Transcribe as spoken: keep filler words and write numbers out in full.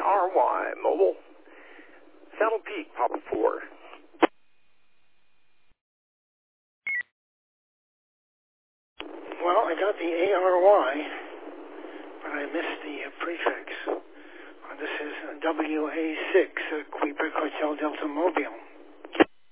R Y Mobile. Saddle Peak, Papa four. Well, I got the A R Y, but I missed the uh, prefix. Uh, this is W A six, uh, Quebec Hotel Delta Mobile.